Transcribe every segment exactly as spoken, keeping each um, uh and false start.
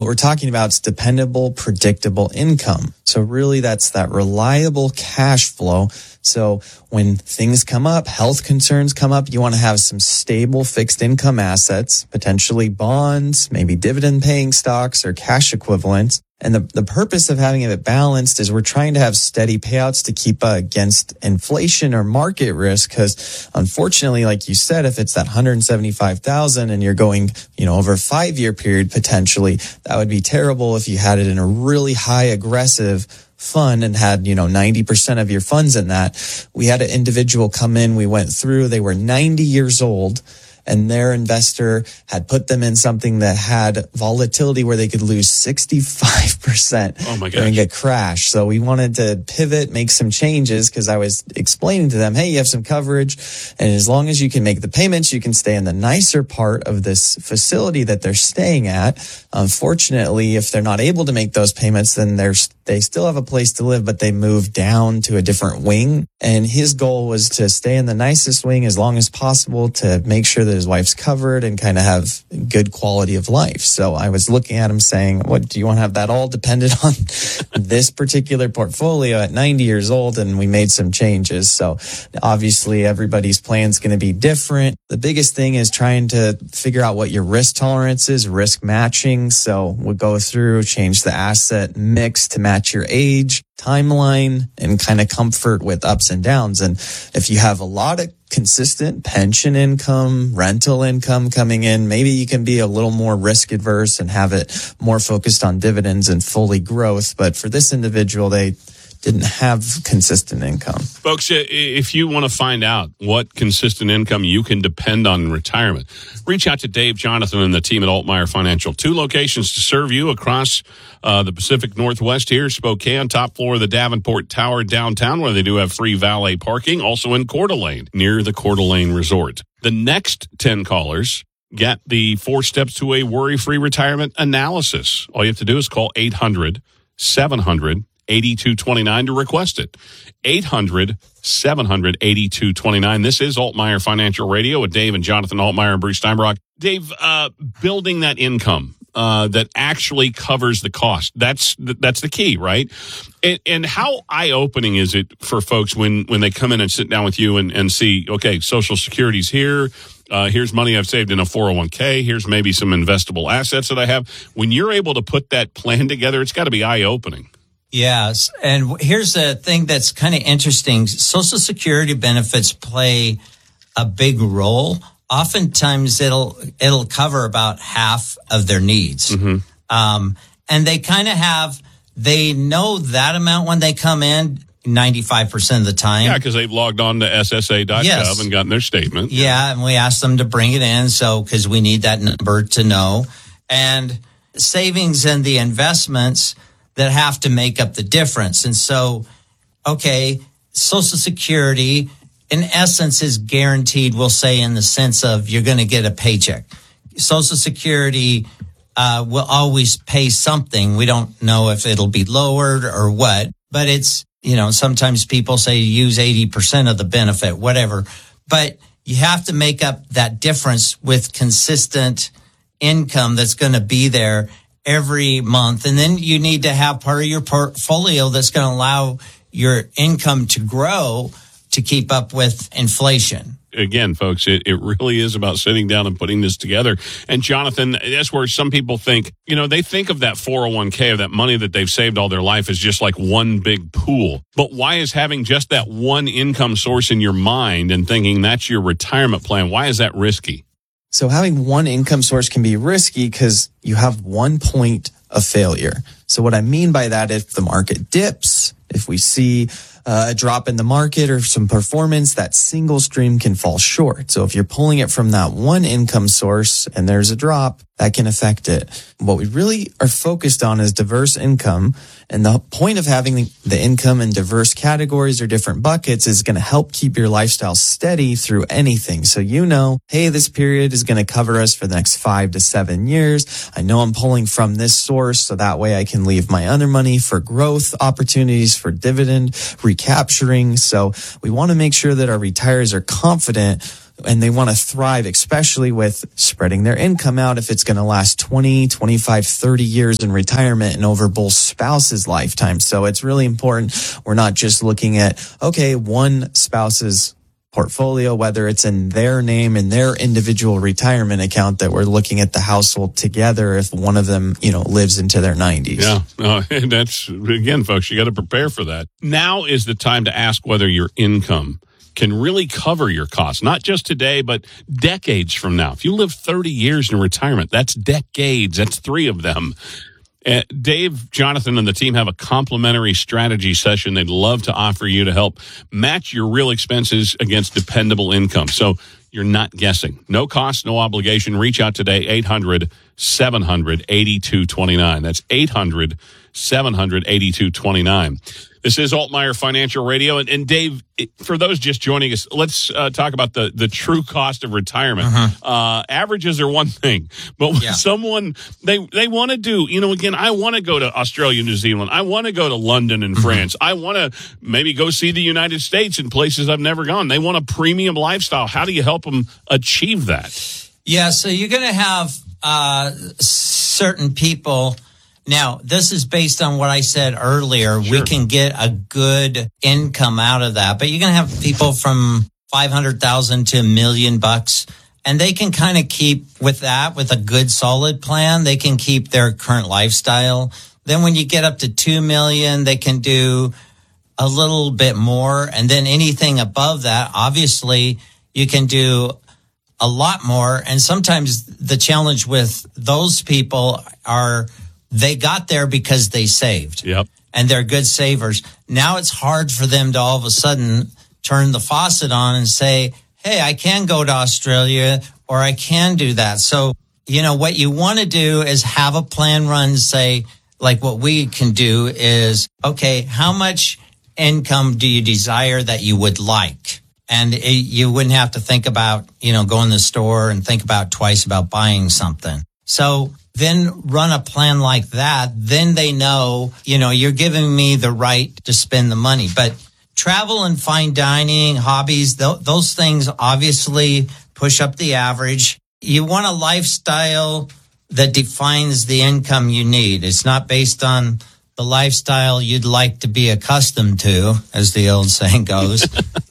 we're talking about is dependable, predictable income. So really that's that reliable cash flow. So when things come up, health concerns come up, you want to have some stable fixed income assets, potentially bonds, maybe dividend paying stocks or cash equivalents. And the, the purpose of having it balanced is we're trying to have steady payouts to keep uh, against inflation or market risk. Because unfortunately, like you said, if it's that one hundred seventy-five thousand and you're going, you know, over a five year period, potentially, that would be terrible if you had it in a really high aggressive fund and had, you know, ninety percent of your funds in that. We had an individual come in, we went through, they were ninety years old. And their investor had put them in something that had volatility where they could lose sixty-five percent oh my during a crash. So we wanted to pivot, make some changes because I was explaining to them, hey, you have some coverage. And as long as you can make the payments, you can stay in the nicer part of this facility that they're staying at. Unfortunately, if they're not able to make those payments, then there's they still have a place to live, but they move down to a different wing. And his goal was to stay in the nicest wing as long as possible to make sure that his wife's covered and kind of have good quality of life. So I was looking at him saying, what, do you want to have that all dependent on this particular portfolio at ninety years old? And we made some changes. So obviously everybody's plan is going to be different. The biggest thing is trying to figure out what your risk tolerance is, risk matching. So we'll go through, change the asset mix to match your age, timeline, and kind of comfort with ups and downs. And if you have a lot of consistent pension income, rental income coming in, maybe you can be a little more risk adverse and have it more focused on dividends and fully growth. But for this individual, they didn't have consistent income. Folks, if you want to find out what consistent income you can depend on in retirement, reach out to Dave, Jonathan, and the team at Altmeyer Financial. Two locations to serve you across uh, the Pacific Northwest here, Spokane, top floor of the Davenport Tower downtown, where they do have free valet parking, also in Coeur d'Alene, near the Coeur d'Alene Resort. The next ten callers get the four steps to a worry-free retirement analysis. All you have to do is call eight hundred, seven hundred, eighty-two twenty-nine to request it. eight hundred, seven hundred, eighty-two twenty-nine. This is Altmeyer Financial Radio with Dave and Jonathan Altmeyer and Bruce Steinbrock. Dave, uh, building that income uh, that actually covers the cost. That's that's the key, right? And, and how eye-opening is it for folks when, when they come in and sit down with you and, and see, okay, Social Security's here. Uh, here's money I've saved in a four oh one k. Here's maybe some investable assets that I have. When you're able to put that plan together, it's got to be eye-opening. Yes. And here's the thing that's kind of interesting. Social Security benefits play a big role. Oftentimes it'll, it'll cover about half of their needs. Mm-hmm. Um, and they kind of have, they know that amount when they come in ninety-five percent of the time. Yeah, because they've logged on to S S A dot gov yes. and gotten their statement. Yeah. And we ask them to bring it in. So, cause we need that number to know. And savings and the investments that have to make up the difference. And so, okay, Social Security, in essence, is guaranteed, we'll say, in the sense of you're going to get a paycheck. Social Security uh, will always pay something. We don't know if it'll be lowered or what, but it's, you know, sometimes people say use eighty percent of the benefit, whatever. But you have to make up that difference with consistent income that's going to be there every month. And then you need to have part of your portfolio that's going to allow your income to grow to keep up with inflation. Again, folks, it, it really is about sitting down and putting this together. And Jonathan, that's where some people think, you know, they think of that four oh one k, of that money that they've saved all their life, as just like one big pool. But why is having just that one income source in your mind and thinking that's your retirement plan, why is that risky? So having one income source can be risky because you have one point of failure. So what I mean by that, if the market dips, if we see uh, a drop in the market or some performance, that single stream can fall short. So if you're pulling it from that one income source and there's a drop, that can affect it. What we really are focused on is diverse income. And the point of having the income in diverse categories or different buckets is going to help keep your lifestyle steady through anything. So you know, hey, this period is going to cover us for the next five to seven years. I know I'm pulling from this source, so that way I can leave my other money for growth opportunities, for dividend recapturing. So we want to make sure that our retirees are confident and they want to thrive, especially with spreading their income out if it's going to last twenty, twenty-five, thirty years in retirement and over both spouses' lifetimes. So it's really important. We're not just looking at, okay, one spouse's portfolio, whether it's in their name in their individual retirement account, that we're looking at the household together if one of them, you know, lives into their nineties. Yeah, uh, and that's, again, folks, you got to prepare for that. Now is the time to ask whether your income can really cover your costs, not just today, but decades from now. If you live thirty years in retirement, that's decades. That's three of them. Uh, Dave, Jonathan, and the team have a complimentary strategy session they'd love to offer you to help match your real expenses against dependable income. So you're not guessing. No cost, no obligation. Reach out today, eight hundred, seven hundred, eighty-two twenty-nine. That's eight hundred, seven hundred, eighty-two twenty-nine. This is Altmaier Financial Radio. And, and Dave, for those just joining us, let's uh, talk about the, the true cost of retirement. Uh-huh. Uh, averages are one thing, but when yeah. someone, they, they want to do, you know, again, I want to go to Australia, New Zealand. I want to go to London and mm-hmm. France. I want to maybe go see the United States in places I've never gone. They want a premium lifestyle. How do you help them achieve that? Yeah, so you're going to have uh, certain people. Now, this is based on what I said earlier. Sure. We can get a good income out of that, but you're going to have people from five hundred thousand to a million bucks, and they can kind of keep with that with a good solid plan. They can keep their current lifestyle. Then when you get up to two million, they can do a little bit more. And then anything above that, obviously you can do a lot more. And sometimes the challenge with those people are they got there because they saved. Yep. And they're good savers. Now it's hard for them to all of a sudden turn the faucet on and say, hey, I can go to Australia or I can do that. So, you know, what you want to do is have a plan run, say, like what we can do is, okay, how much income do you desire that you would like? And it, you wouldn't have to think about, you know, going to the store and think about twice about buying something. So then run a plan like that. Then they know, you know, you're giving me the right to spend the money. But travel and fine dining, hobbies, th- those things obviously push up the average. You want a lifestyle that defines the income you need. It's not based on the lifestyle you'd like to be accustomed to, as the old saying goes,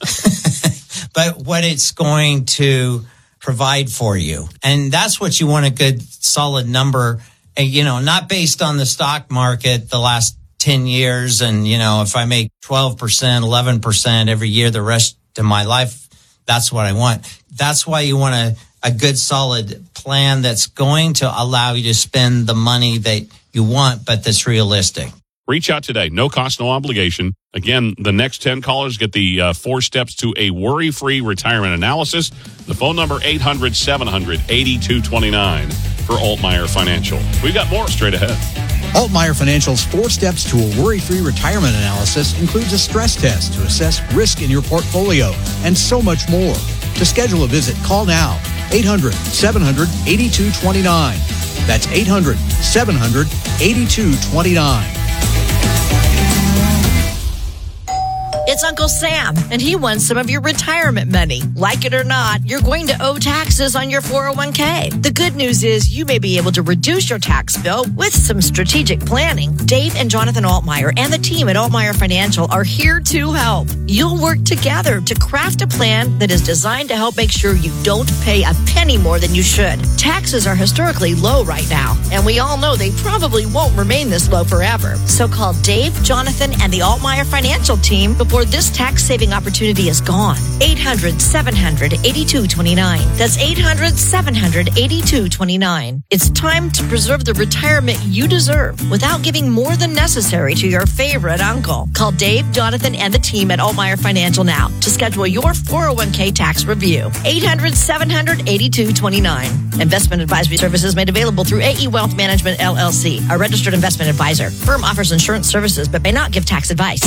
but what it's going to provide for you. And that's what you want, a good solid number, you know, not based on the stock market the last ten years. And, you know, if I make twelve percent, eleven percent every year, the rest of my life, that's what I want. That's why you want a, a good solid plan that's going to allow you to spend the money that you want, but that's realistic. Reach out today. No cost, no obligation. Again, the next ten callers get the uh, four steps to a worry-free retirement analysis. The phone number, eight hundred, seven hundred, eighty-two twenty-nine for Altmaier Financial. We've got more straight ahead. Altmaier Financial's four steps to a worry-free retirement analysis includes a stress test to assess risk in your portfolio and so much more. To schedule a visit, call now, eight hundred, seven hundred, eighty-two twenty-nine. That's eight hundred, seven hundred, eighty-two twenty-nine. It's Uncle Sam, and he wants some of your retirement money. Like it or not, you're going to owe taxes on your four oh one k. The good news is you may be able to reduce your tax bill with some strategic planning. Dave and Jonathan Altmaier and the team at Altmaier Financial are here to help. You'll work together to craft a plan that is designed to help make sure you don't pay a penny more than you should. Taxes are historically low right now, and we all know they probably won't remain this low forever. So call Dave, Jonathan, and the Altmaier Financial team before this tax-saving opportunity is gone. eight hundred, seven hundred, eighty-two twenty-nine. That's eight hundred, seven hundred, eighty-two twenty-nine. It's time to preserve the retirement you deserve without giving more than necessary to your favorite uncle. Call Dave, Jonathan, and the team at Altmaier Financial now to schedule your four oh one k tax review. eight hundred, seven hundred, eighty-two twenty-nine. Investment advisory services made available through A E Wealth Management, L L C, a registered investment advisor. Firm offers insurance services but may not give tax advice.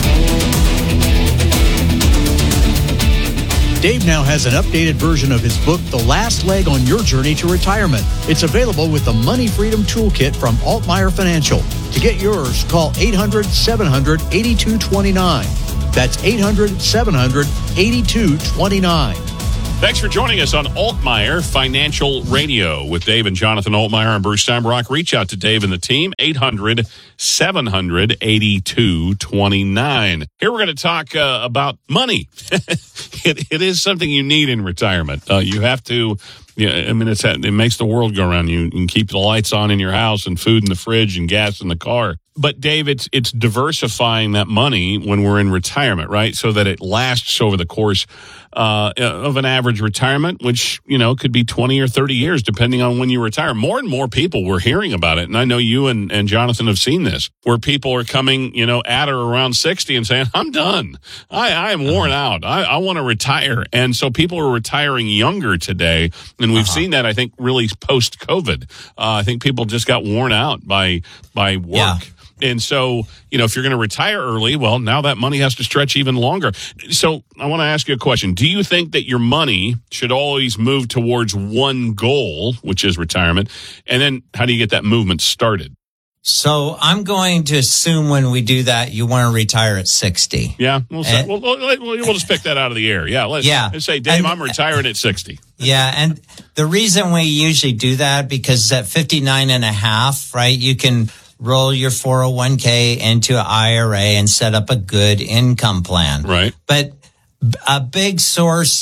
Dave now has an updated version of his book, The Last Leg on Your Journey to Retirement. It's available with the Money Freedom Toolkit from Altmaier Financial. To get yours, call eight hundred, seven hundred, eighty-two twenty-nine. That's eight hundred, seven hundred, eighty-two twenty-nine. Thanks for joining us on Altmaier Financial Radio with Dave and Jonathan Altmaier and Bruce Steinbrock. Reach out to Dave and the team, eight hundred, seven hundred, eighty-two twenty-nine. Here we're going to talk uh, about money. it, it is something you need in retirement. Uh, you have to, yeah, I mean, it's, it makes the world go around. You can keep the lights on in your house and food in the fridge and gas in the car. But, Dave, it's it's diversifying that money when we're in retirement, right, so that it lasts over the course uh, of an average retirement, which, you know, could be twenty or thirty years, depending on when you retire. More and more people, we're hearing about it, and I know you and, and Jonathan have seen this, where people are coming, you know, at or around sixty and saying, I'm done. I, I am worn out. I, I want to retire. And so people are retiring younger today, and we've uh-huh. seen that, I think, really post-COVID. Uh, I think people just got worn out by by work. Yeah. And so, you know, if you're going to retire early, well, now that money has to stretch even longer. So I want to ask you a question. Do you think that your money should always move towards one goal, which is retirement? And then how do you get that movement started? So I'm going to assume when we do that, you want to retire at sixty. Yeah, we'll, say, and, we'll, we'll, we'll just pick that out of the air. Yeah, let's, yeah. let's say, Dave, and, I'm retiring at sixty. Yeah, and the reason we usually do that, because at fifty-nine and a half, right, you can roll your four oh one k into an I R A and set up a good income plan. Right. But a big source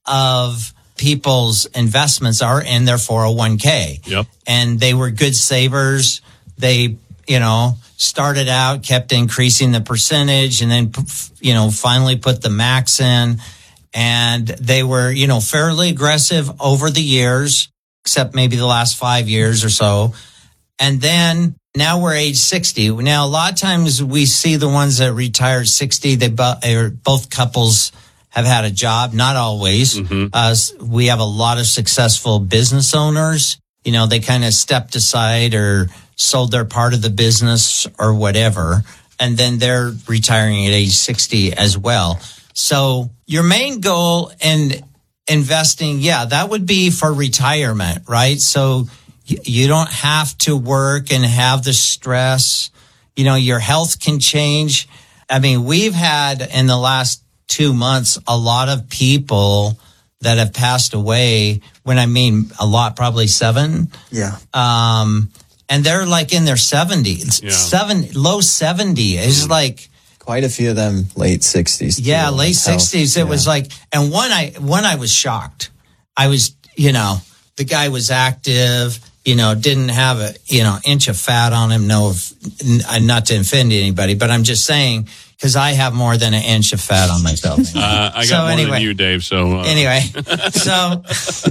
of people's investments are in their four oh one k. Yep. And they were good savers. They, you know, started out, kept increasing the percentage, and then, you know, finally put the max in. And they were, you know, fairly aggressive over the years, except maybe the last five years or so. And then now we're age sixty. Now, a lot of times we see the ones that retired sixty, they bo- both couples have had a job. Not always. Mm-hmm. Uh, we have a lot of successful business owners. You know, they kind of stepped aside or sold their part of the business or whatever. And then they're retiring at age sixty as well. So your main goal in investing, yeah, that would be for retirement, right? So you don't have to work and have the stress. You know, your health can change. I mean, we've had in the last two months a lot of people that have passed away. When I mean a lot, probably seven. Yeah. Um, and they're like in their seventies, yeah. seven, low seventy. It's like quite a few of them late sixties. Yeah, late sixties. It yeah. was like, and one I one I was shocked. I was, you know, the guy was active. You know, didn't have a, you know, inch of fat on him. No, not to offend anybody, but I'm just saying, because I have more than an inch of fat on myself. Uh, I got so more anyway, than you, Dave. So uh. anyway, so,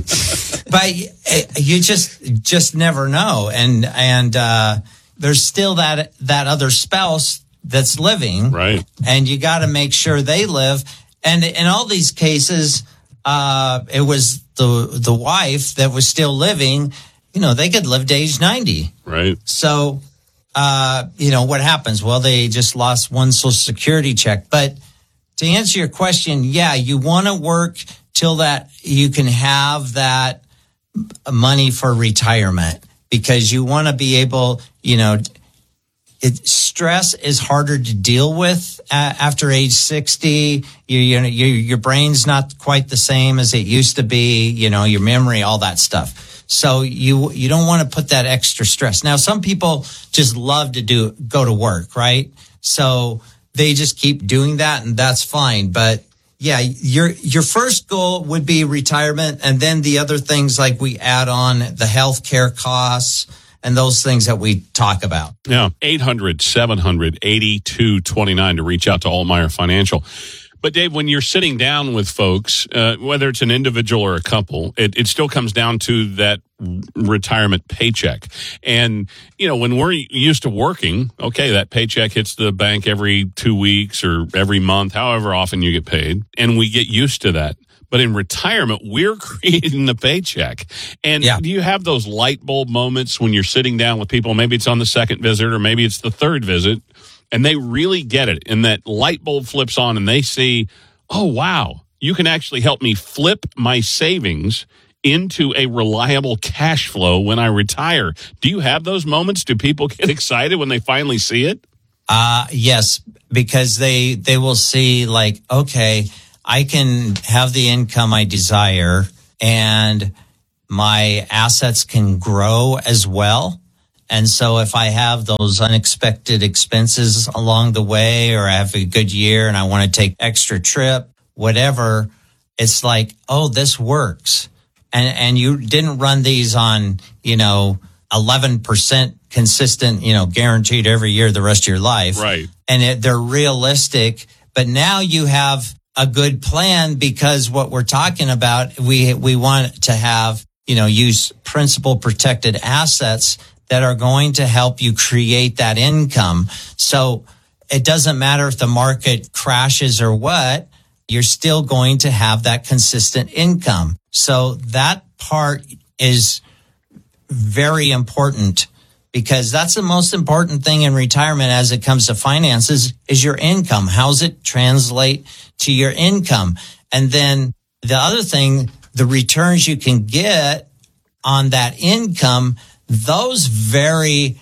but you just, just never know. And, and, uh, there's still that, that other spouse that's living. Right. And you got to make sure they live. And in all these cases, uh, it was the, the wife that was still living. You know, they could live to age ninety. Right. So, uh, you know, what happens? Well, they just lost one Social Security check. But to answer your question, yeah, you want to work till that you can have that money for retirement, because you want to be able, you know, it, stress is harder to deal with uh, after age sixty. You, you know, your, your brain's not quite the same as it used to be, you know, your memory, all that stuff. So you you don't want to put that extra stress. Now, some people just love to do go to work, right? So they just keep doing that, and that's fine. But yeah, your your first goal would be retirement, and then the other things like we add on the healthcare costs and those things that we talk about. Yeah, eight hundred, seven hundred, eighty-two twenty-nine to reach out to Altmaier Financial. But, Dave, when you're sitting down with folks, uh, whether it's an individual or a couple, it, it still comes down to that retirement paycheck. And, you know, when we're used to working, okay, that paycheck hits the bank every two weeks or every month, however often you get paid, and we get used to that. But in retirement, we're creating the paycheck. And yeah. do you have those light bulb moments when you're sitting down with people? Maybe it's on the second visit or maybe it's the third visit, and they really get it. And that light bulb flips on and they see, oh, wow, you can actually help me flip my savings into a reliable cash flow when I retire. Do you have those moments? Do people get excited when they finally see it? Uh, yes, because they, they will see like, okay, I can have the income I desire and my assets can grow as well. And so if I have those unexpected expenses along the way, or I have a good year and I want to take extra trip, whatever, it's like, oh, this works. And and you didn't run these on, you know, eleven percent consistent, you know, guaranteed every year the rest of your life. Right. And it, they're realistic. But now you have a good plan, because what we're talking about, we we want to have, you know, use principal protected assets that are going to help you create that income. So it doesn't matter if the market crashes or what, you're still going to have that consistent income. So that part is very important, because that's the most important thing in retirement as it comes to finances is your income. How's it translate to your income? And then the other thing, the returns you can get on that income, those vary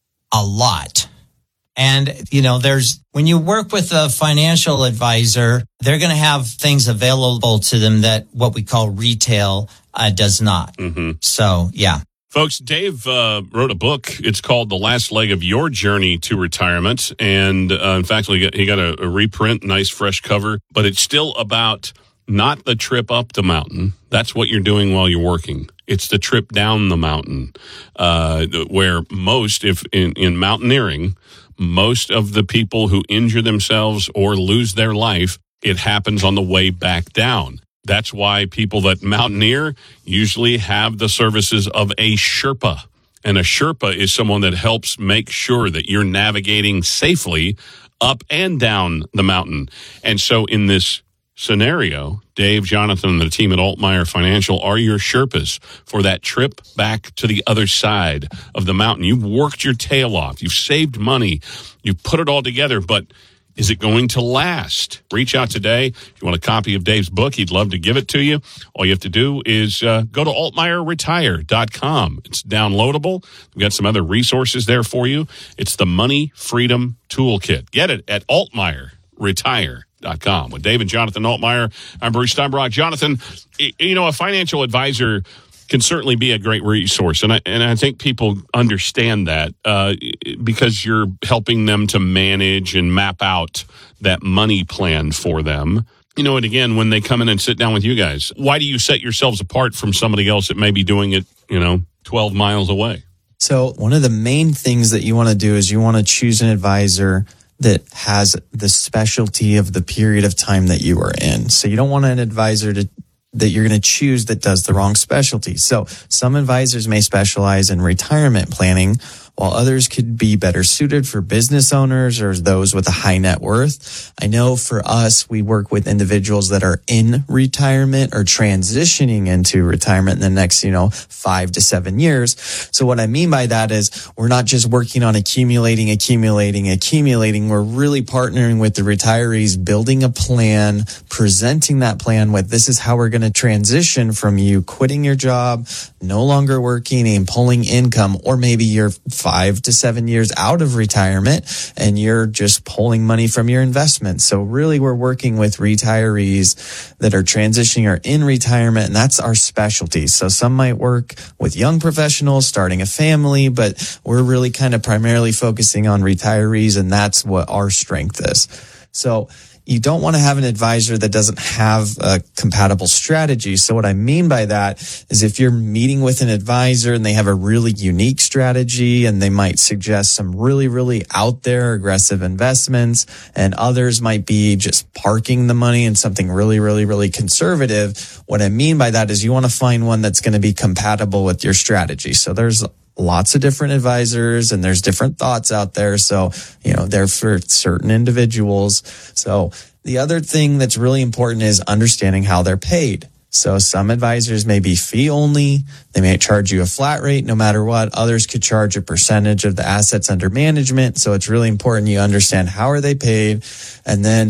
a lot. And, you know, there's, when you work with a financial advisor, they're going to have things available to them that what we call retail uh, does not. Mm-hmm. So, yeah. Folks, Dave uh, wrote a book. It's called The Last Leg of Your Journey to Retirement. And uh, in fact, he got, he got a, a reprint, nice fresh cover. But it's still about not the trip up the mountain. That's what you're doing while you're working. It's the trip down the mountain, uh, where most, if in, in mountaineering, most of the people who injure themselves or lose their life, it happens on the way back down. That's why people that mountaineer usually have the services of a Sherpa. And a Sherpa is someone that helps make sure that you're navigating safely up and down the mountain. And so in this scenario, Dave, Jonathan, and the team at Altmeyer Financial are your Sherpas for that trip back to the other side of the mountain. You've worked your tail off. You've saved money. You've put it all together, but is it going to last? Reach out today. If you want a copy of Dave's book, he'd love to give it to you. All you have to do is uh, go to altmeyer retire dot com. It's downloadable. We've got some other resources there for you. It's the Money Freedom Toolkit. Get it at altmeyer retire dot com. With Dave and Jonathan Altmeyer, I'm Bruce Steinbrock. Jonathan, you know, a financial advisor can certainly be a great resource. And I, and I think people understand that uh, because you're helping them to manage and map out that money plan for them. You know, and again, when they come in and sit down with you guys, why do you set yourselves apart from somebody else that may be doing it, you know, twelve miles away? So one of the main things that you want to do is you want to choose an advisor that has the specialty of the period of time that you are in. So you don't want an advisor to that you're going to choose that does the wrong specialty. So some advisors may specialize in retirement planning, while others could be better suited for business owners or those with a high net worth. I know for us, we work with individuals that are in retirement or transitioning into retirement in the next, you know, five to seven years. So what I mean by that is we're not just working on accumulating, accumulating, accumulating. We're really partnering with the retirees, building a plan, presenting that plan with this is how we're going to transition from you quitting your job, no longer working and pulling income, or maybe you're five to seven years out of retirement and you're just pulling money from your investments. So really we're working with retirees that are transitioning or in retirement, and that's our specialty. So some might work with young professionals starting a family, but we're really kind of primarily focusing on retirees, and that's what our strength is. So you don't want to have an advisor that doesn't have a compatible strategy. So what I mean by that is if you're meeting with an advisor and they have a really unique strategy and they might suggest some really, really out there aggressive investments, and others might be just parking the money in something really, really, really conservative. What I mean by that is you want to find one that's going to be compatible with your strategy. So there's lots of different advisors and there's different thoughts out there. So, you know, they're for certain individuals. So the other thing that's really important is understanding how they're paid. So some advisors may be fee only. They may charge you a flat rate no matter what. Others could charge a percentage of the assets under management. So it's really important you understand how are they paid. And then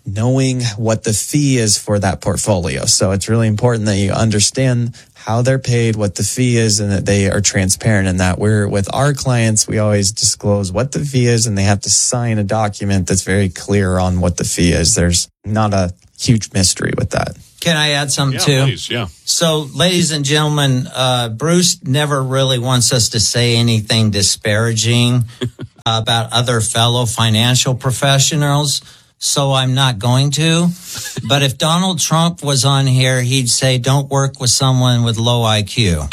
knowing what the fee is for that portfolio. So it's really important that you understand how they're paid, what the fee is, and that they are transparent in that. We're with our clients, we always disclose what the fee is, and they have to sign a document that's very clear on what the fee is. There's not a huge mystery with that. Can I add something Yeah, too? please, yeah. So, ladies and gentlemen, uh, Bruce never really wants us to say anything disparaging about other fellow financial professionals. So I'm not going to. But if Donald Trump was on here, he'd say, don't work with someone with low I Q.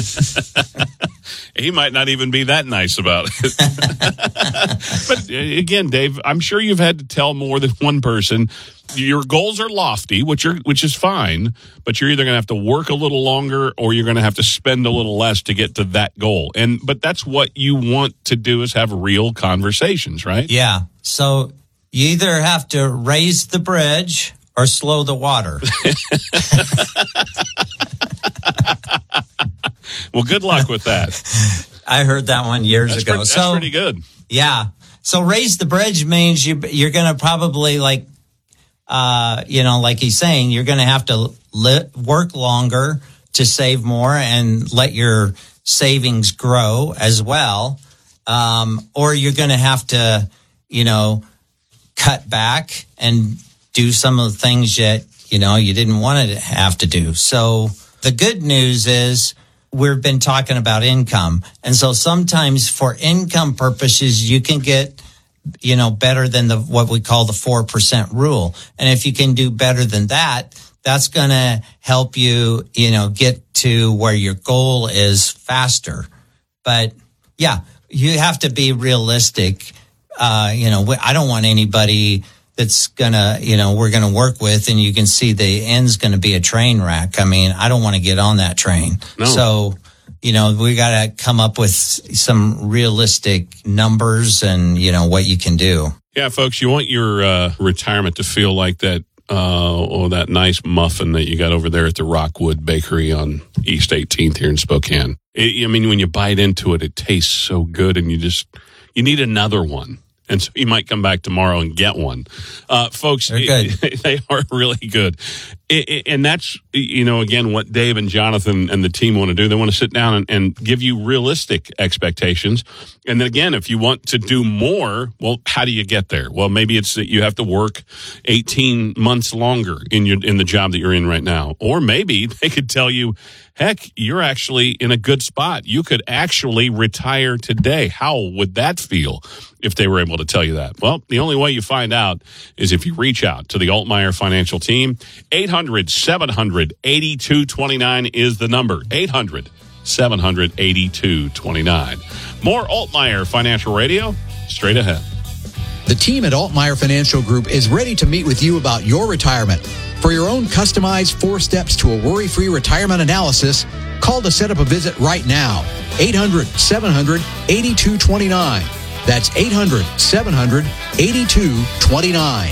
He might not even be that nice about it. But again, Dave, I'm sure you've had to tell more than one person. Your goals are lofty, which are which is fine, but you're either going to have to work a little longer or you're going to have to spend a little less to get to that goal. And but that's what you want to do, is have real conversations, right? Yeah. So you either have to raise the bridge or slow the water. Well, good luck with that. I heard that one years That's ago. Pretty, that's so pretty good. Yeah. So raise the bridge means you, you're going to probably like, uh, you know, like he's saying, you're going to have to li- work longer to save more and let your savings grow as well. Um, or you're going to have to, you know, cut back and do some of the things that, you know, you didn't want to have to do. So the good news is we've been talking about income. And so sometimes for income purposes, you can get, you know, better than the what we call the four percent rule. And if you can do better than that, that's going to help you, you know, get to where your goal is faster. But yeah, you have to be realistic. Uh, you know, I don't want anybody that's going to, you know, we're going to work with and you can see the end's going to be a train wreck. I mean, I don't want to get on that train. No. So, you know, we got to come up with some realistic numbers and, you know, what you can do. Yeah, folks, you want your uh, retirement to feel like that, uh, or that nice muffin that you got over there at the Rockwood Bakery on East eighteenth here in Spokane. It, I mean, when you bite into it, it tastes so good and you just, you need another one. And so you might come back tomorrow and get one. Uh, folks, They're good. they are really good. It, it, and that's, you know, again, what Dave and Jonathan and the team want to do. They want to sit down and, and give you realistic expectations. And then again, if you want to do more, well, how do you get there? Well, maybe it's that you have to work eighteen months longer in your in the job that you're in right now. Or maybe they could tell you, heck, you're actually in a good spot. You could actually retire today. How would that feel if they were able to tell you that? Well, the only way you find out is if you reach out to the Altmaier Financial Team. eight hundred, seven hundred, eighty-two twenty-nine is the number. eight hundred, seven hundred, eighty-two twenty-nine. More Altmaier Financial Radio straight ahead. The team at Altmaier Financial Group is ready to meet with you about your retirement. For your own customized four steps to a worry-free retirement analysis, call to set up a visit right now. eight hundred, seven hundred, eighty-two twenty-nine. That's eight hundred, seven hundred, eighty-two twenty-nine.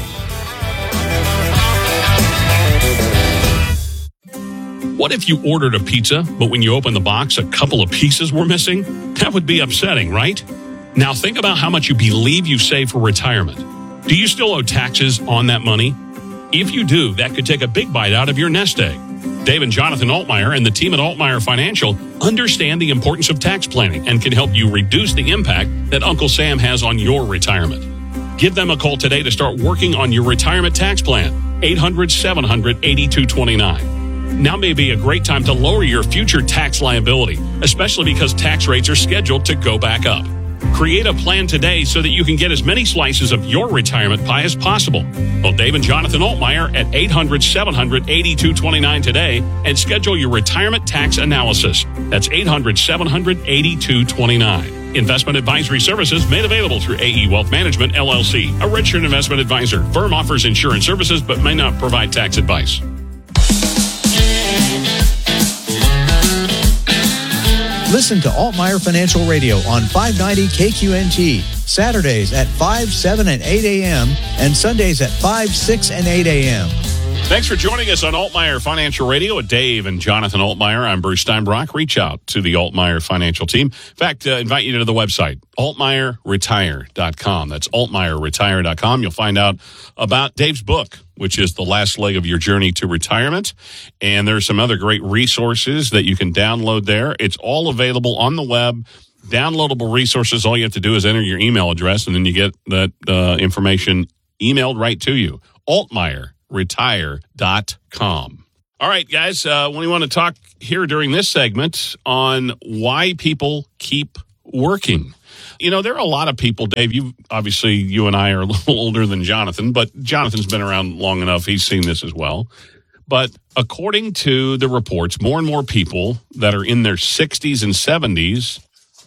What if you ordered a pizza, but when you opened the box, a couple of pieces were missing? That would be upsetting, right? Now think about how much you believe you save for retirement. Do you still owe taxes on that money? If you do, that could take a big bite out of your nest egg. Dave and Jonathan Altmaier and the team at Altmaier Financial understand the importance of tax planning and can help you reduce the impact that Uncle Sam has on your retirement. Give them a call today to start working on your retirement tax plan. eight hundred, seven hundred, eighty-two twenty-nine. Now may be a great time to lower your future tax liability, especially because tax rates are scheduled to go back up. Create a plan today so that you can get as many slices of your retirement pie as possible. Call Dave and Jonathan Altmaier at eight hundred, seven hundred, eighty-two twenty-nine today and schedule your retirement tax analysis. That's eight hundred, seven hundred, eighty-two twenty-nine. Investment advisory services made available through A E Wealth Management, L L C, a registered investment advisor. Firm offers insurance services but may not provide tax advice. Listen to Altmaier Financial Radio on five ninety K Q N T, Saturdays at five, seven, and eight a.m., and Sundays at five, six, and eight a.m. Thanks for joining us on Altmaier Financial Radio with Dave and Jonathan Altmaier. I'm Bruce Steinbrock. Reach out to the Altmaier Financial team. In fact, uh, invite you to the website, altmaier retire dot com. That's altmaier retire dot com. You'll find out about Dave's book, which is The Last Leg of Your Journey to Retirement. And there's some other great resources that you can download there. It's all available on the web. Downloadable resources. All you have to do is enter your email address, and then you get that uh, information emailed right to you. altmaier retire dot com. All right, guys, uh, we want to talk here during this segment on why people keep working. You know, there are a lot of people, Dave, you obviously, you and I are a little older than Jonathan, but Jonathan's been around long enough. He's seen this as well. But according to the reports, more and more people that are in their sixties and seventies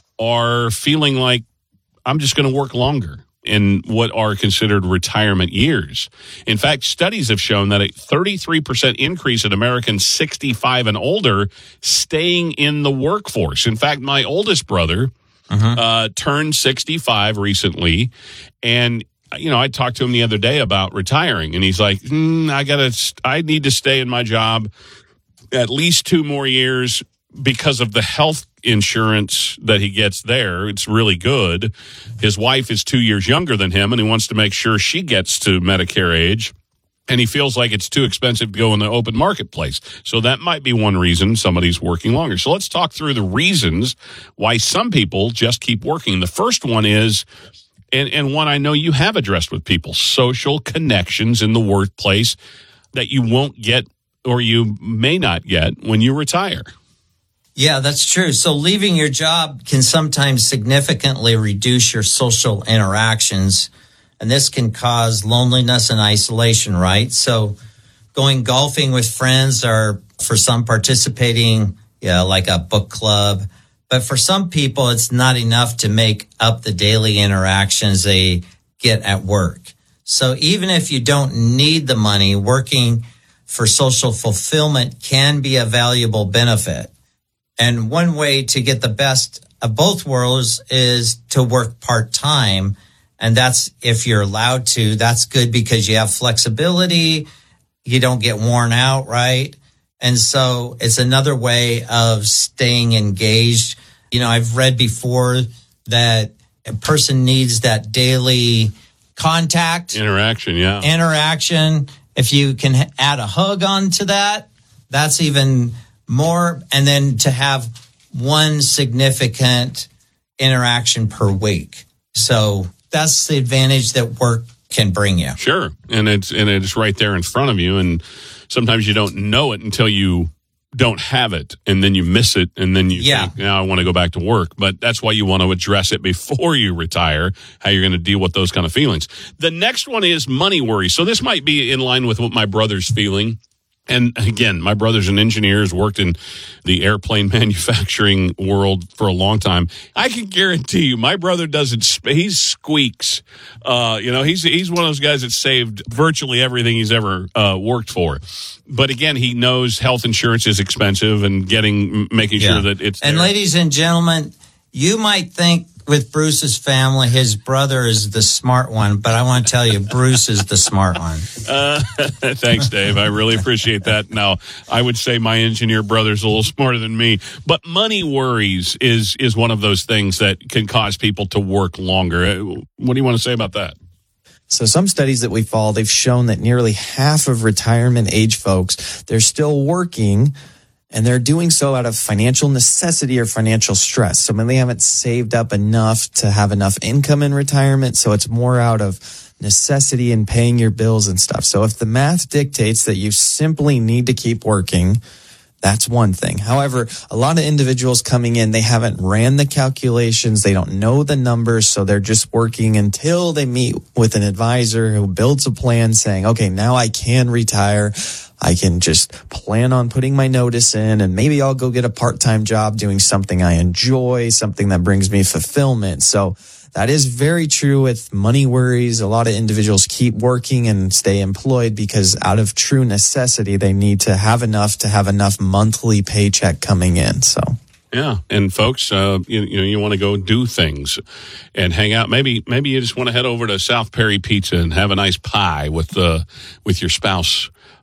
are feeling like, I'm just going to work longer in what are considered retirement years. In fact, studies have shown that a thirty-three percent increase in Americans sixty-five and older staying in the workforce. In fact, my oldest brother uh-huh. uh, turned sixty-five recently, and you know, I talked to him the other day about retiring, and he's like, mm, I gotta, I need to stay in my job at least two more years because of the health insurance that he gets there. It's really good. His wife is two years younger than him, and he wants to make sure she gets to Medicare age, and he feels like it's too expensive to go in the open marketplace. So that might be one reason somebody's working longer. So let's talk through the reasons why some people just keep working. The first one is, and, and one I know you have addressed with people, social connections in the workplace that you won't get or you may not get when you retire. Yeah, that's true. So leaving your job can sometimes significantly reduce your social interactions, and this can cause loneliness and isolation, right? So going golfing with friends, or for some participating, yeah, like a book club. But for some people, it's not enough to make up the daily interactions they get at work. So even if you don't need the money, working for social fulfillment can be a valuable benefit. And one way to get the best of both worlds is to work part-time. And that's, if you're allowed to, that's good because you have flexibility. You don't get worn out, right? And so it's another way of staying engaged. You know, I've read before that a person needs that daily contact. Interaction, yeah. Interaction. If you can add a hug onto that, that's even more. And then to have one significant interaction per week. So that's the advantage that work can bring you. Sure. And it's and it's right there in front of you. And sometimes you don't know it until you don't have it, and then you miss it, and then you yeah. think, now I want to go back to work. But that's why you want to address it before you retire, how you're going to deal with those kind of feelings. The next one is money worry. So this might be in line with what my brother's feeling. And again, my brother's an engineer, has worked in the airplane manufacturing world for a long time. I can guarantee you, my brother doesn't, he squeaks. Uh, you know, he's, he's one of those guys that saved virtually everything he's ever uh, worked for. But again, he knows health insurance is expensive and getting, making yeah. sure that it's And there. Ladies and gentlemen, you might think with Bruce's family, his brother is the smart one, but I want to tell you, Bruce is the smart one. Uh, thanks, Dave. I really appreciate that. Now, I would say my engineer brother's a little smarter than me, but money worries is is one of those things that can cause people to work longer. What do you want to say about that? So some studies that we follow, they've shown that nearly half of retirement age folks, they're still working, and they're doing so out of financial necessity or financial stress. So when they haven't saved up enough to have enough income in retirement, so it's more out of necessity and paying your bills and stuff. So if the math dictates that you simply need to keep working, that's one thing. However, a lot of individuals coming in, they haven't ran the calculations. They don't know the numbers. So they're just working until they meet with an advisor who builds a plan saying, okay, now I can retire. I can just plan on putting my notice in, and maybe I'll go get a part-time job doing something I enjoy, something that brings me fulfillment. So that is very true with money worries. A lot of individuals keep working and stay employed because out of true necessity, they need to have enough to have enough monthly paycheck coming in. So. Yeah, and folks, uh, you, you know, you want to go do things and hang out. Maybe, maybe you just want to head over to South Perry Pizza and have a nice pie with uh, with your spouse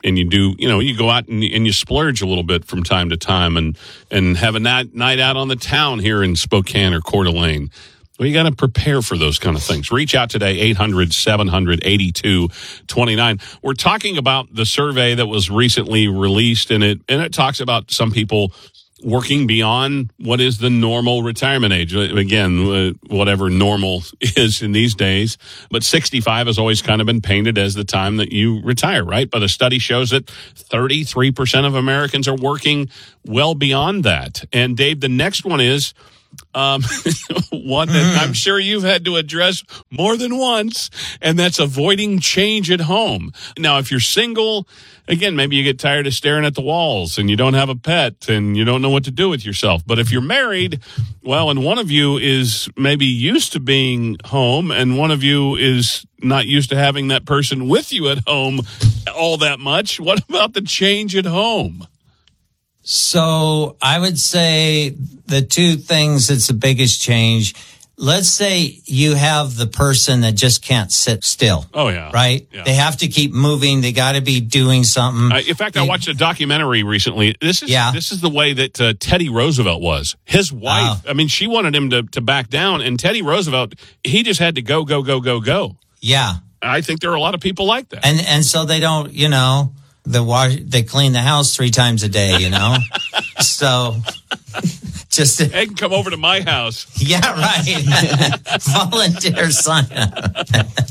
and you do, you know, you go out and, and you splurge a little bit from time to time and, and have a night, night out on the town here in Spokane or Coeur d'Alene. Well, you got to prepare for those kind of things. Reach out today, eight hundred, seven hundred, eighty-two twenty-nine. We're talking about the survey that was recently released, and it and it talks about some people working beyond what is the normal retirement age. Again, whatever normal is in these days. But sixty-five has always kind of been painted as the time that you retire, right? But a study shows that thirty-three percent of Americans are working well beyond that. And Dave, the next one is Um, one that I'm sure you've had to address more than once, and that's avoiding change at home. Now, if you're single, again, maybe you get tired of staring at the walls and you don't have a pet and you don't know what to do with yourself. But if you're married, well, and one of you is maybe used to being home and one of you is not used to having that person with you at home all that much, what about the change at home? So I would say the two things that's the biggest change. Let's say you have the person that just can't sit still. Oh, yeah. Right? Yeah. They have to keep moving. They got to be doing something. Uh, in fact, I watched a documentary recently. This is Yeah. this is the way that uh, Teddy Roosevelt was. His wife, Oh. I mean, she wanted him to, to back down, and Teddy Roosevelt, he just had to go, go, go, go, go. Yeah. I think there are a lot of people like that. And and so they don't, you know, the wash, they clean the house three times a day, you know? So just, They can come over to my house. yeah, right. Volunteer sign up.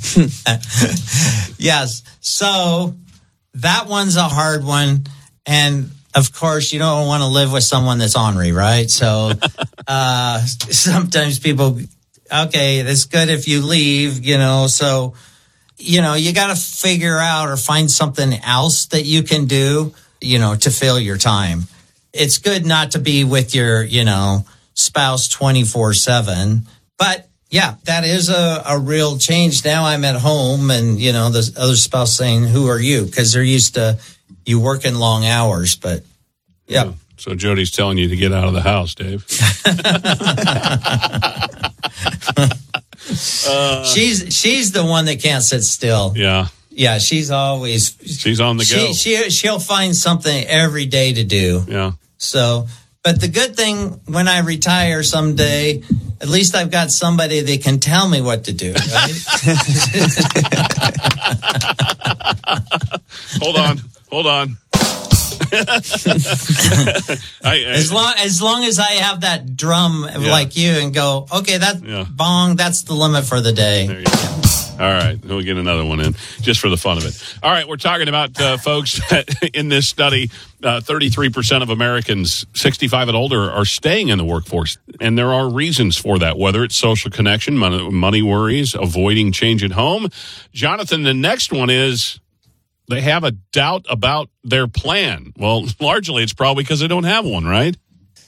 Yes. So that one's a hard one. And of course, you don't want to live with someone that's ornery, right? So uh, sometimes people, okay, it's good if you leave, you know, so you know, you got to figure out or find something else that you can do, you know, to fill your time. It's good not to be with your, you know, spouse twenty-four seven. But yeah, that is a, a real change. Now I'm at home and, you know, the other spouse saying, who are you? Because they're used to you working long hours. But yeah. So Jody's telling you to get out of the house, Dave. Uh, she's she's the one that can't sit still. Yeah. Yeah, she's always She's on the go. She, she she'll find something every day to do. Yeah. So, but the good thing when I retire someday, at least I've got somebody that can tell me what to do. Right? Hold on. Hold on. I, I, as long as long as I have that drum Yeah. like you and go, okay, that Yeah. bong, that's the limit for the day. There you go. All right, we'll get another one in just for the fun of it. All right, we're talking about uh, folks that in this study, uh, thirty-three percent of Americans sixty-five and older are staying in the workforce. And there are reasons for that, whether it's social connection, money, money worries, avoiding change at home. Jonathan, the next one is they have a doubt about their plan. Well, largely it's probably because they don't have one, right?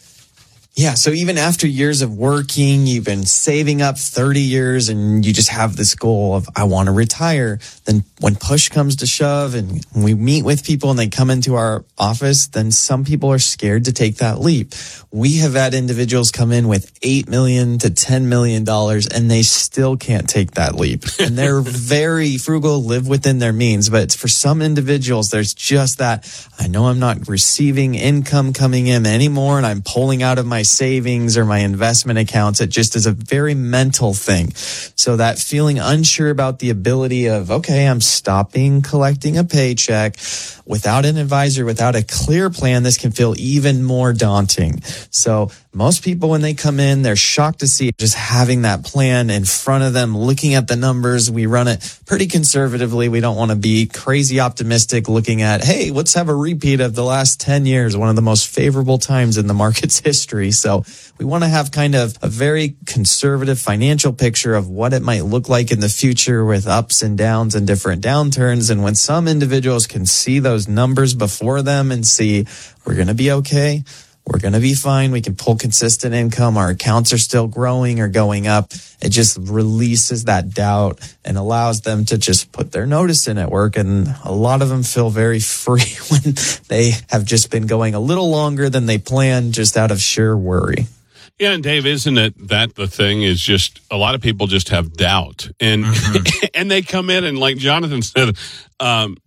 Yeah. So even after years of working, you've been saving up thirty years and you just have this goal of, I want to retire. Then when push comes to shove and we meet with people and they come into our office, then some people are scared to take that leap. We have had individuals come in with eight million to ten million dollars and they still can't take that leap. And they're very frugal, live within their means. But for some individuals, there's just that, I know I'm not receiving income coming in anymore and I'm pulling out of my savings or my investment accounts. It just is a very mental thing. So that feeling unsure about the ability of, okay, I'm stopping collecting a paycheck without an advisor, without a clear plan, this can feel even more daunting. So most people, when they come in, they're shocked to see just having that plan in front of them, looking at the numbers. We run it pretty conservatively. We don't want to be crazy optimistic looking at, hey, let's have a repeat of the last ten years, one of the most favorable times in the market's history. So we want to have kind of a very conservative financial picture of what it might look like in the future with ups and downs and different downturns. And when some individuals can see those numbers before them and see, we're going to be okay, we're going to be fine, we can pull consistent income, our accounts are still growing or going up, it just releases that doubt and allows them to just put their notice in at work. And a lot of them feel very free when they have just been going a little longer than they planned, just out of sheer worry. Yeah, and Dave, isn't it that the thing is just a lot of people just have doubt, and mm-hmm. and they come in and like Jonathan said, um,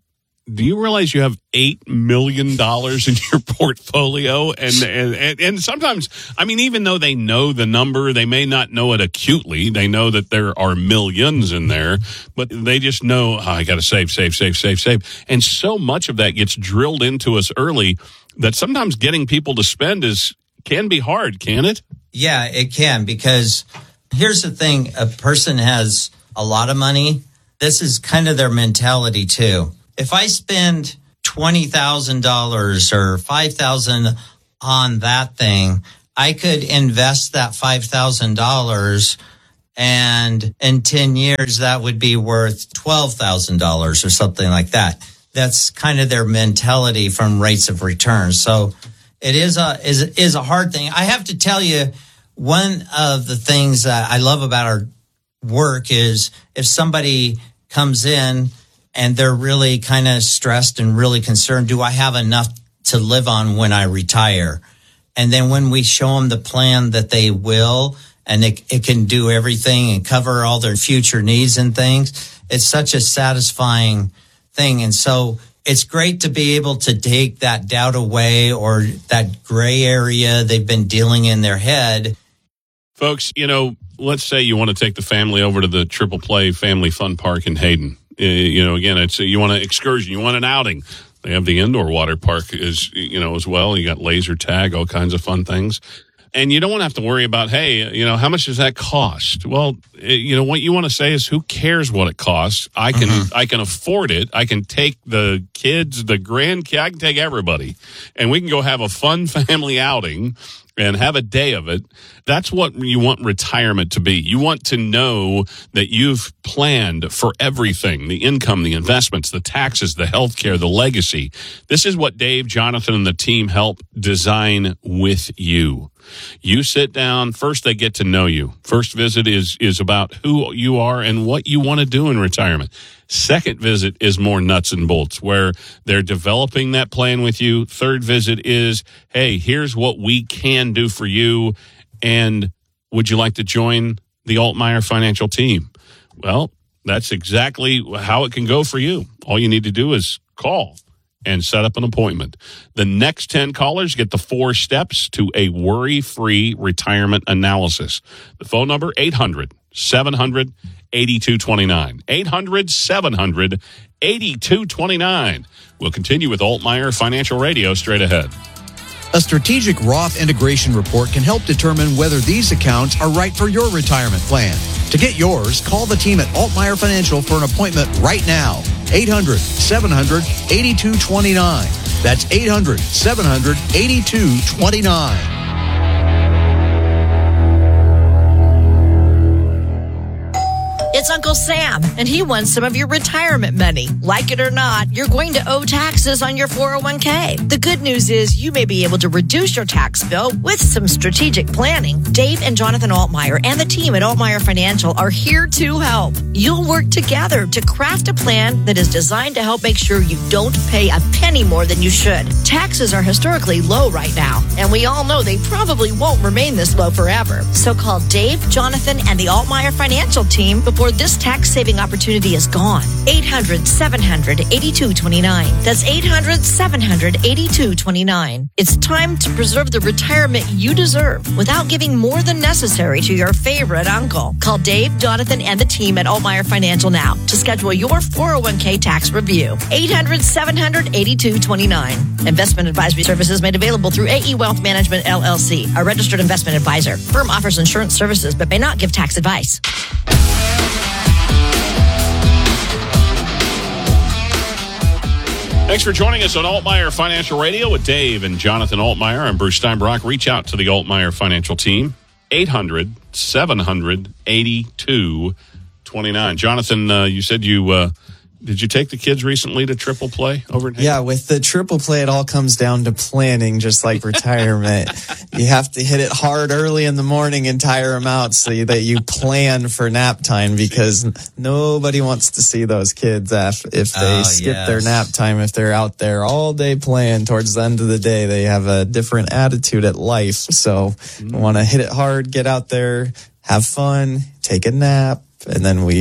do you realize you have eight million dollars in your portfolio? And, and, and, and sometimes, I mean, even though they know the number, they may not know it acutely. They know that there are millions in there, but they just know, oh, I got to save, save, save, save, save. And so much of that gets drilled into us early that sometimes getting people to spend is can be hard, can it? Yeah, it can, because here's the thing. A person has a lot of money. This is kind of their mentality too. If I spend twenty thousand dollars or five thousand dollars on that thing, I could invest that five thousand dollars, and in ten years, that would be worth twelve thousand dollars or something like that. That's kind of their mentality from rates of return. So it is a, is, is a hard thing. I have to tell you, one of the things that I love about our work is if somebody comes in and they're really kind of stressed and really concerned, do I have enough to live on when I retire? And then when we show them the plan that they will, and it, it can do everything and cover all their future needs and things, it's such a satisfying thing. And so it's great to be able to take that doubt away or that gray area they've been dealing in their head. Folks, you know, let's say you want to take the family over to the Triple Play Family Fun Park in Hayden. Uh, you know, again, it's you want an excursion, you want an outing. They have the indoor water park as you know as well. You got laser tag, all kinds of fun things, and you don't want to have to worry about, hey, you know, how much does that cost? Well, you know what you want to say is, who cares what it costs? I can mm-hmm. I can afford it. I can take the kids, the grandkids, I can take everybody, and we can go have a fun family outing and have a day of it. That's what you want retirement to be. You want to know that you've planned for everything, the income, the investments, the taxes, the health care, the legacy. This is what Dave, Jonathan, and the team help design with you. You sit down. First, they get to know you. First visit is, is about who you are and what you want to do in retirement. Second visit is more nuts and bolts, where they're developing that plan with you. Third visit is, hey, here's what we can do for you. And would you like to join the Altmaier Financial team? Well, that's exactly how it can go for you. All you need to do is call and set up an appointment. The next ten callers get the four steps to a worry-free retirement analysis. The phone number, eight hundred, seven hundred, eighty-two twenty-nine. eight hundred, seven hundred, eighty-two twenty-nine. We'll continue with Altmaier Financial Radio straight ahead. A strategic Roth integration report can help determine whether these accounts are right for your retirement plan. To get yours, call the team at Altmaier Financial for an appointment right now. eight hundred, seven hundred, eighty-two twenty-nine. That's eight hundred, seven hundred, eighty-two twenty-nine. It's Uncle Sam, and he wants some of your retirement money. Like it or not, you're going to owe taxes on your four oh one k. The good news is you may be able to reduce your tax bill with some strategic planning. Dave and Jonathan Altmaier and the team at Altmaier Financial are here to help. You'll work together to craft a plan that is designed to help make sure you don't pay a penny more than you should. Taxes are historically low right now, and we all know they probably won't remain this low forever. So call Dave, Jonathan, and the Altmaier Financial team before this tax-saving opportunity is gone. eight hundred, seven hundred, eighty-two twenty-nine. That's eight hundred, seven hundred, eighty-two twenty-nine. It's time to preserve the retirement you deserve without giving more than necessary to your favorite uncle. Call Dave, Jonathan, and the team at Altmaier Financial now to schedule your four oh one k tax review. eight hundred, seven hundred, eighty-two twenty-nine. Investment advisory services made available through A E Wealth Management, L L C, a registered investment advisor. Firm offers insurance services but may not give tax advice. Thanks for joining us on Altmaier Financial Radio with Dave and Jonathan Altmaier. I'm Bruce Steinbrock. Reach out to the Altmaier Financial team, eight hundred, seven hundred, eighty-two twenty-nine. Jonathan, uh, you said you uh, did you take the kids recently to Triple Play over in Hayden? Yeah, with the Triple Play, it all comes down to planning, just like retirement. You have to hit it hard early in the morning and tire them out so that you plan for nap time, because nobody wants to see those kids if, if they oh, skip yes. their nap time. If they're out there all day playing, towards the end of the day, they have a different attitude at life. So mm. want to hit it hard, get out there, have fun, take a nap, and then we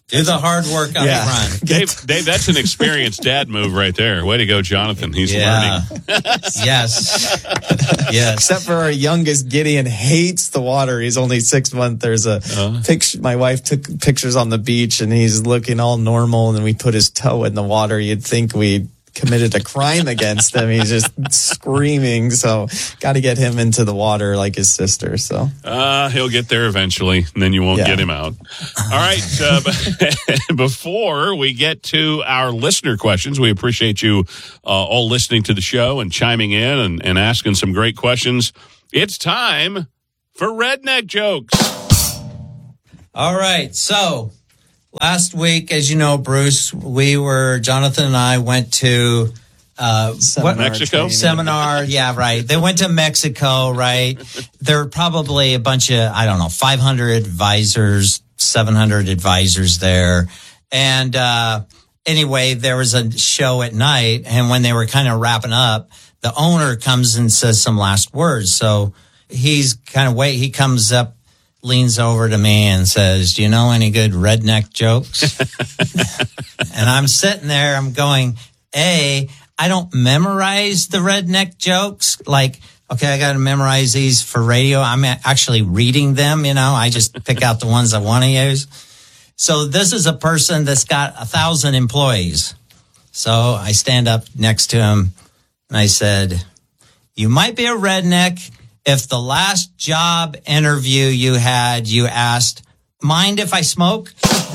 Do the hard work up Yeah. front. Dave, Dave, that's an experienced dad move right there. Way to go, Jonathan. He's Yeah. learning. Yes. Yes. Except for our youngest, Gideon hates the water. He's only six months. There's a Uh. picture. My wife took pictures on the beach, and he's looking all normal. And then we put his toe in the water. You'd think we committed a crime against him. He's just screaming. So, got to get him into the water like his sister. So, Uh, he'll get there eventually, and then you won't Yeah. get him out. All right. Uh, before we get to our listener questions, we appreciate you uh, all listening to the show and chiming in and, and asking some great questions. It's time for Redneck Jokes. All right. So last week, as you know, Bruce, we were, Jonathan and I went to uh, Seminar Mexico? training. seminar. Yeah, right. They went to Mexico, right? There are probably a bunch of, I don't know, five hundred advisors, seven hundred advisors there. And uh, anyway, there was a show at night. And when they were kind of wrapping up, the owner comes and says some last words. So he's kind of wait. He comes up, leans over to me and says, "Do you know any good redneck jokes?" And I'm sitting there, I'm going, A, I don't memorize the redneck jokes. Like, okay, I got to memorize these for radio. I'm actually reading them, you know, I just pick out the ones I want to use. So this is a person that's got a thousand employees. So I stand up next to him and I said, "You might be a redneck if the last job interview you had, you asked, 'Mind if I smoke?'"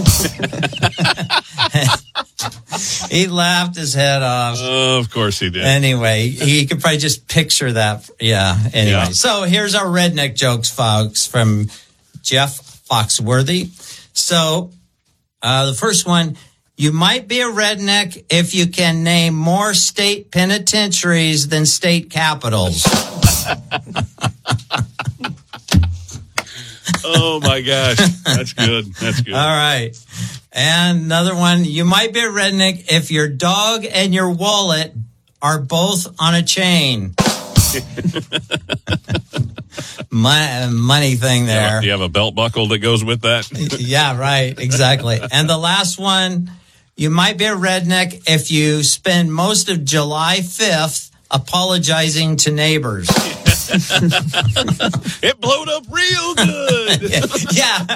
He laughed his head off. Uh, of course he did. Anyway, he could probably just picture that. Yeah. Anyway, Yeah. So here's our redneck jokes, folks, from Jeff Foxworthy. So uh, the first one, you might be a redneck if you can name more state penitentiaries than state capitals. Oh, my gosh. That's good. That's good. All right. And another one, you might be a redneck if your dog and your wallet are both on a chain. Mon- money thing there. Do you have a belt buckle that goes with that? Yeah, right. Exactly. And the last one, you might be a redneck if you spend most of July fifth apologizing to neighbors. It blowed up real good. Yeah.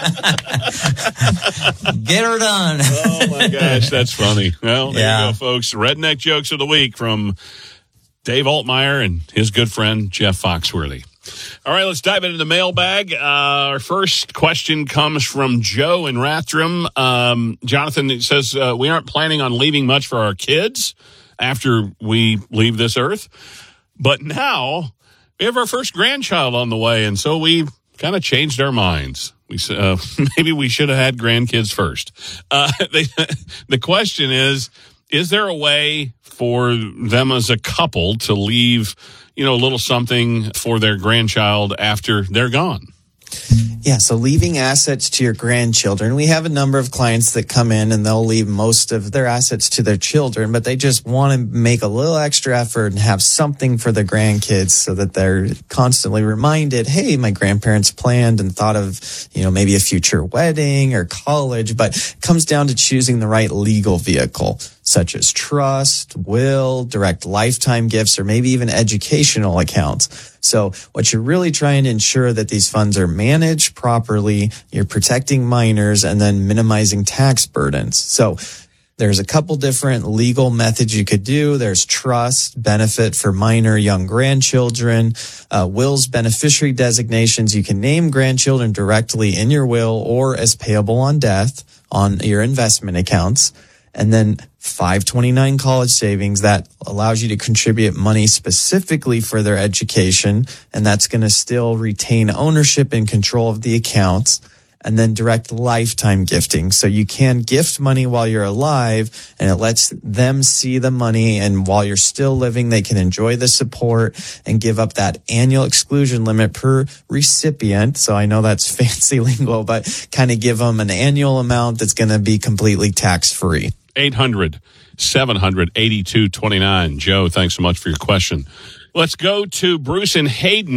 Get her done. Oh, my gosh. That's funny. Well, there Yeah. you go, folks. Redneck Jokes of the Week from Dave Altmeyer and his good friend, Jeff Foxworthy. All right, let's dive into the mailbag. Uh, our first question comes from Joe in Rathdrum. Um, Jonathan, it says, uh, we aren't planning on leaving much for our kids after we leave this earth. But now we have our first grandchild on the way, and so we kind of changed our minds. We uh, maybe we should have had grandkids first. Uh, they, the question is, is there a way for them as a couple to leave, you know, a little something for their grandchild after they're gone? Yeah, so leaving assets to your grandchildren. We have a number of clients that come in and they'll leave most of their assets to their children, but they just want to make a little extra effort and have something for their grandkids so that they're constantly reminded, hey, my grandparents planned and thought of, you know, maybe a future wedding or college, but it comes down to choosing the right legal vehicle, such as trust, will, direct lifetime gifts, or maybe even educational accounts. So what you're really trying to ensure that these funds are managed properly, you're protecting minors, and then minimizing tax burdens. So there's a couple different legal methods you could do. There's trust, benefit for minor young grandchildren, uh, wills, beneficiary designations. You can name grandchildren directly in your will or as payable on death on your investment accounts. And then five twenty-nine college savings that allows you to contribute money specifically for their education. And that's going to still retain ownership and control of the accounts. And then direct lifetime gifting. So you can gift money while you're alive and it lets them see the money. And while you're still living, they can enjoy the support and give up that annual exclusion limit per recipient. So I know that's fancy lingo, but kind of give them an annual amount that's going to be completely tax free. eight hundred, seven hundred, eighty-two twenty-nine. Joe, thanks so much for your question. Let's go to Bruce and Hayden.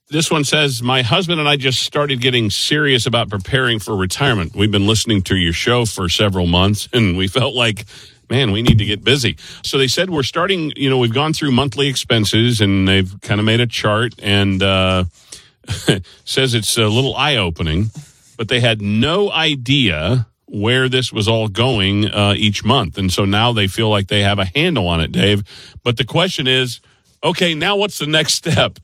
This one says, my husband and I just started getting serious about preparing for retirement. We've been listening to your show for several months, and we felt like, man, we need to get busy. So they said we're starting, you know, we've gone through monthly expenses, and they've kind of made a chart, and uh, says it's a little eye-opening, but they had no idea where this was all going uh, each month. And so now they feel like they have a handle on it, Dave. But the question is, okay, now what's the next step?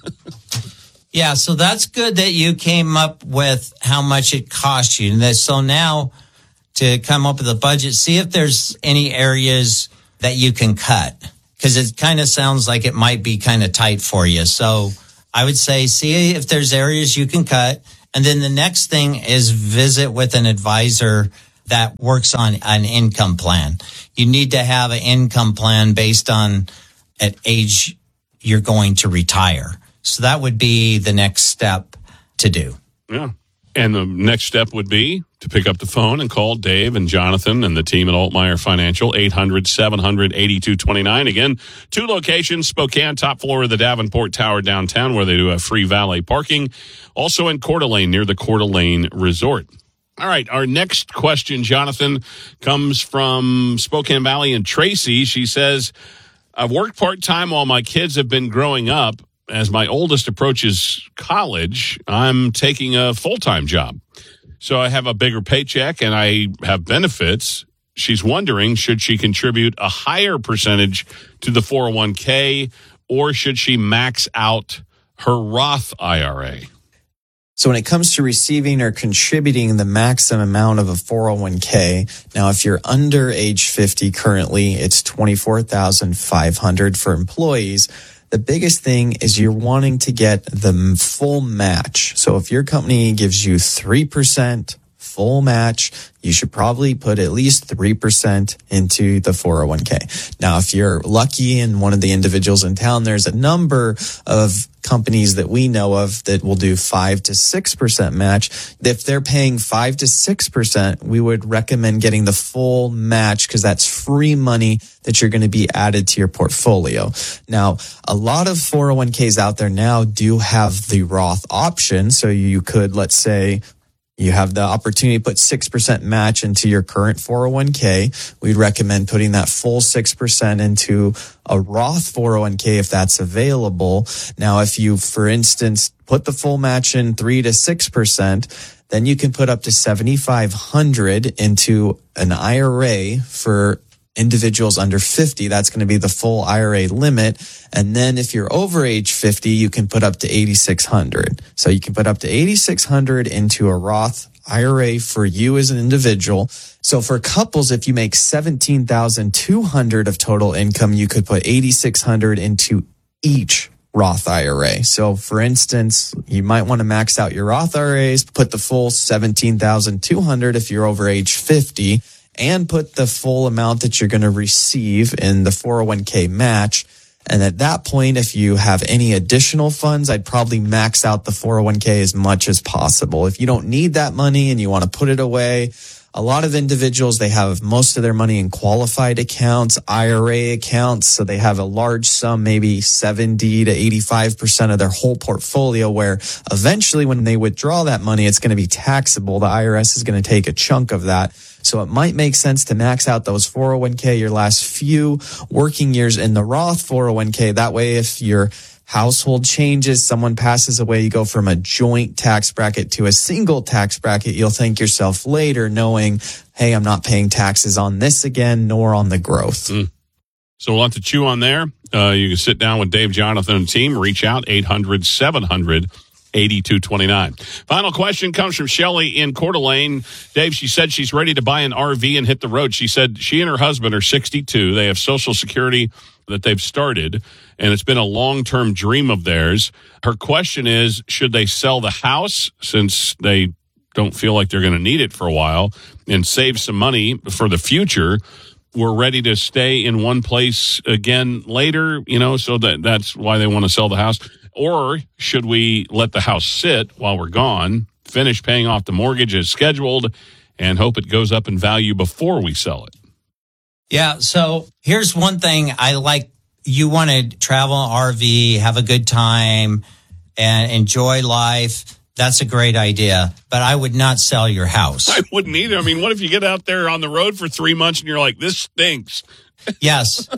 Yeah, so that's good that you came up with how much it cost you. And that, so now to come up with a budget, see if there's any areas that you can cut, because it kind of sounds like it might be kind of tight for you. So I would say see if there's areas you can cut. And then the next thing is visit with an advisor that works on an income plan. You need to have an income plan based on at age you're going to retire. So that would be the next step to do. Yeah. And the next step would be to pick up the phone and call Dave and Jonathan and the team at Altmeyer Financial, eight hundred, seven hundred, eighty-two twenty-nine. Again, two locations, Spokane, top floor of the Davenport Tower downtown, where they do have free valet parking. Also in Coeur d'Alene, near the Coeur d'Alene Resort. All right, our next question, Jonathan, comes from Spokane Valley and Tracy. She says, I've worked part-time while my kids have been growing up. As my oldest approaches college, I'm taking a full-time job. So I have a bigger paycheck and I have benefits. She's wondering, should she contribute a higher percentage to the four oh one k, or should she max out her Roth I R A? So when it comes to receiving or contributing the maximum amount of a four oh one k, now if you're under age fifty currently, it's twenty-four thousand five hundred dollars for employees. The biggest thing is you're wanting to get the full match. So if your company gives you three percent full match, you should probably put at least three percent into the four oh one k. Now, if you're lucky and one of the individuals in town, there's a number of companies that we know of that will do five to six percent match. If they're paying five to six percent, we would recommend getting the full match, because that's free money that you're going to be added to your portfolio. Now, a lot of four oh one k's out there now do have the Roth option. So you could, let's say, you have the opportunity to put six percent match into your current four oh one k. We'd recommend putting that full six percent into a Roth four oh one k if that's available. Now, if you, for instance, put the full match in three to six percent, then you can put up to seventy-five hundred dollars into an I R A for individuals under fifty. That's going to be the full I R A limit. And then if you're over age fifty, you can put up to eighty-six hundred. So you can put up to eighty-six hundred into a Roth I R A for you as an individual. So for couples, if you make seventeen thousand two hundred of total income, you could put eighty-six hundred into each Roth I R A. So for instance, you might want to max out your Roth I R As, put the full seventeen thousand two hundred if you're over age fifty, and put the full amount that you're going to receive in the four oh one k match. And at that point, if you have any additional funds, I'd probably max out the four oh one k as much as possible. If you don't need that money and you want to put it away, a lot of individuals, they have most of their money in qualified accounts, I R A accounts. So they have a large sum, maybe seventy to eighty-five percent of their whole portfolio, where eventually when they withdraw that money, it's going to be taxable. The I R S is going to take a chunk of that. So it might make sense to max out those four oh one k your last few working years in the Roth four oh one k. That way, if your household changes, someone passes away, you go from a joint tax bracket to a single tax bracket, you'll thank yourself later knowing, hey, I'm not paying taxes on this again, nor on the growth. Mm. So a lot to chew on there. Uh, you can sit down with Dave, Jonathan, and team. Reach out, eight hundred, seven hundred, eighty-two twenty-nine. Final question comes from Shelley in Coeur d'Alene. Dave, she said she's ready to buy an R V and hit the road. She said she and her husband are sixty-two. They have Social Security that they've started, and it's been a long-term dream of theirs. Her question is, should they sell the house since they don't feel like they're going to need it for a while and save some money for the future? We're ready to stay in one place again later, you know, so that that's why they want to sell the house. Or should we let the house sit while we're gone, finish paying off the mortgage as scheduled, and hope it goes up in value before we sell it? Yeah, so here's one thing I like. You want to travel R V, have a good time, and enjoy life, that's a great idea. But I would not sell your house. I wouldn't either. I mean, what if you get out there on the road for three months and you're like, this stinks? Yes.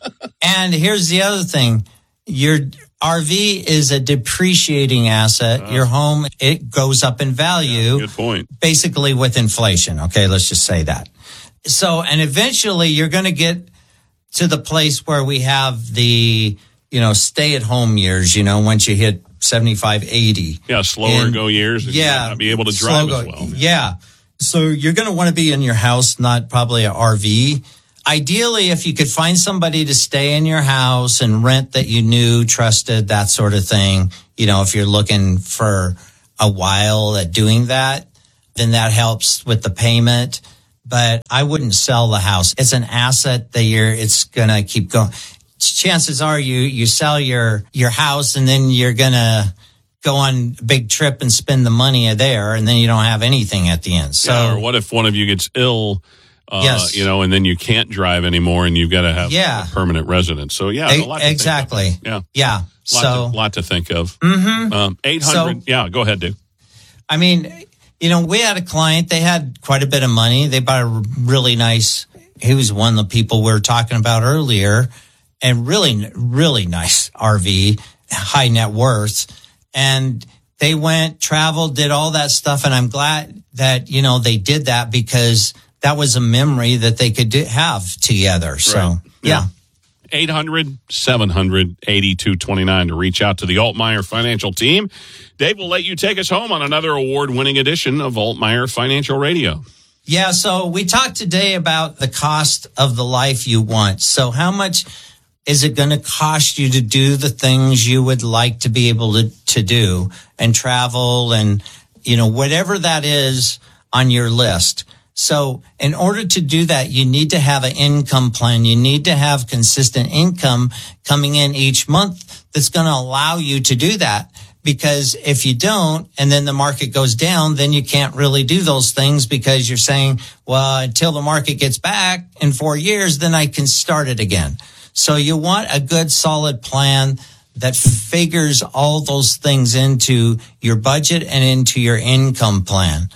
And here's the other thing. Your R V is a depreciating asset. Uh, Your home, it goes up in value. Yeah, good point. Basically with inflation. Okay, let's just say that. So, and eventually you're going to get to the place where we have the, you know, stay-at-home years, you know, once you hit seventy-five, eighty. Yeah, slower and, go years. And yeah. You might not be able to drive go, as well. Yeah. So you're going to want to be in your house, not probably an R V. Ideally, if you could find somebody to stay in your house and rent that you knew, trusted, that sort of thing, you know, if you're looking for a while at doing that, then that helps with the payment. But I wouldn't sell the house. It's an asset that you're, it's going to keep going. Chances are you, you sell your, your house and then you're going to go on a big trip and spend the money there and then you don't have anything at the end. So, yeah, or what if one of you gets ill? Uh, yes. You know, and then you can't drive anymore and you've got to have yeah. a permanent residence. So, yeah. A- a lot to exactly. Think of. Yeah. Yeah. Lot so, to, lot to think of. Mm-hmm. Um, eight hundred. So, yeah, go ahead, Dave. I mean, you know, we had a client, they had quite a bit of money. They bought a really nice, he was one of the people we were talking about earlier, and really, really nice R V, high net worth. And they went, traveled, did all that stuff. And I'm glad that, you know, they did that because that was a memory that they could do, have together. So, right. yeah. eight hundred, seven hundred, eighty-two twenty-nine to reach out to the Altmeyer Financial team. Dave will let you take us home on another award-winning edition of Altmeyer Financial Radio. Yeah, so we talked today about the cost of the life you want. So how much is it going to cost you to do the things you would like to be able to, to do and travel and, you know, whatever that is on your list. So in order to do that, you need to have an income plan. You need to have consistent income coming in each month that's going to allow you to do that. Because if you don't, and then the market goes down, then you can't really do those things because you're saying, well, until the market gets back in four years, then I can start it again. So you want a good, solid plan that figures all those things into your budget and into your income plan.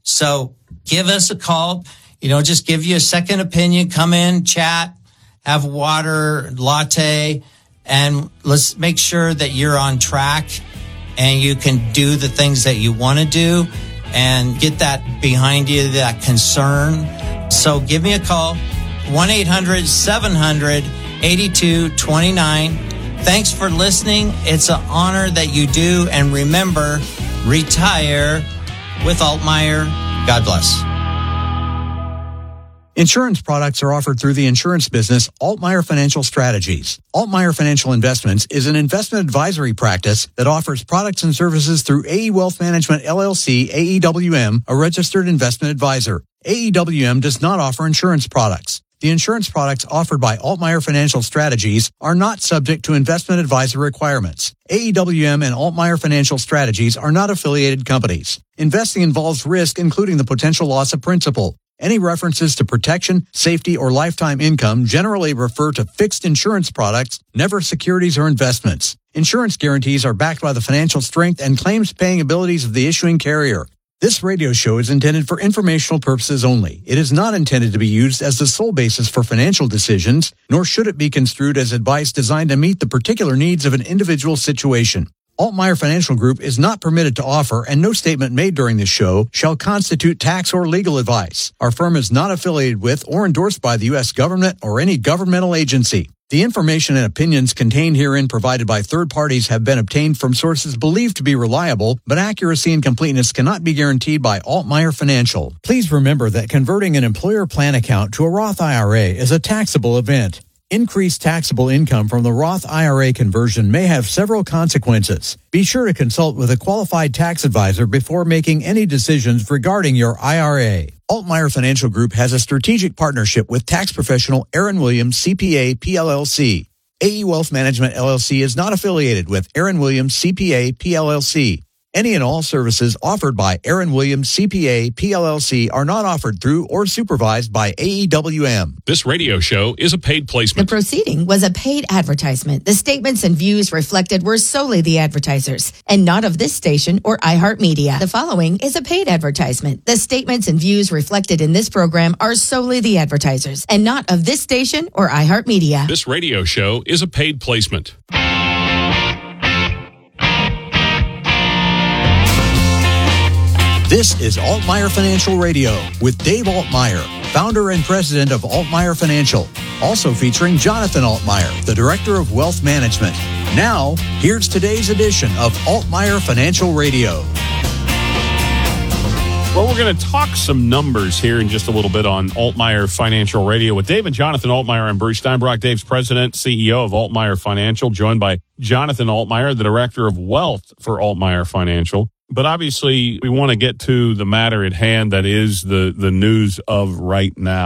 So give us a call, you know, just give you a second opinion, come in, chat, have water, latte, and let's make sure that you're on track and you can do the things that you want to do and get that behind you, that concern. So give me a call, one eight hundred, seven hundred, eighty-two twenty-nine. Thanks for listening. It's an honor that you do. And remember, retire with Altmeyer. God bless. Insurance products are offered through the insurance business Altmeyer Financial Strategies. Altmeyer Financial Investments is an investment advisory practice that offers products and services through A E Wealth Management, L L C, A E W M, a registered investment advisor. A E W M does not offer insurance products. The insurance products offered by Altmeyer Financial Strategies are not subject to investment advisor requirements. A E W M and Altmeyer Financial Strategies are not affiliated companies. Investing involves risk, including the potential loss of principal. Any references to protection, safety, or lifetime income generally refer to fixed insurance products, never securities or investments. Insurance guarantees are backed by the financial strength and claims-paying abilities of the issuing carrier. This radio show is intended for informational purposes only. It is not intended to be used as the sole basis for financial decisions, nor should it be construed as advice designed to meet the particular needs of an individual situation. Altmeyer Financial Group is not permitted to offer, and no statement made during this show shall constitute tax or legal advice. Our firm is not affiliated with or endorsed by the U S government or any governmental agency. The information and opinions contained herein provided by third parties have been obtained from sources believed to be reliable, but accuracy and completeness cannot be guaranteed by Altmeyer Financial. Please remember that converting an employer plan account to a Roth I R A is a taxable event. Increased taxable income from the Roth I R A conversion may have several consequences. Be sure to consult with a qualified tax advisor before making any decisions regarding your I R A. Altmeyer Financial Group has a strategic partnership with tax professional Aaron Williams, C P A, P L L C. A E Wealth Management, L L C is not affiliated with Aaron Williams, C P A, P L L C. Any and all services offered by Aaron Williams, C P A, P L L C are not offered through or supervised by A E W M. This radio show is a paid The placement. proceeding was a paid advertisement. The statements and views reflected were solely the advertisers and not of this station or iHeartMedia. The following is a paid advertisement. The statements and views reflected in this program are solely the advertisers and not of this station or iHeartMedia. This radio show is a paid placement. This is Altmaier Financial Radio with Dave Altmaier, founder and president of Altmaier Financial, also featuring Jonathan Altmaier, the director of wealth management. Now, here's today's edition of Altmaier Financial Radio. Well, we're going to talk some numbers here in just a little bit on Altmaier Financial Radio with Dave and Jonathan Altmaier. I'm Bruce Steinbrock, Dave's president, C E O of Altmaier Financial, joined by Jonathan Altmaier, the director of wealth for Altmaier Financial. But obviously, we want to get to the matter at hand that is the, the news of right now.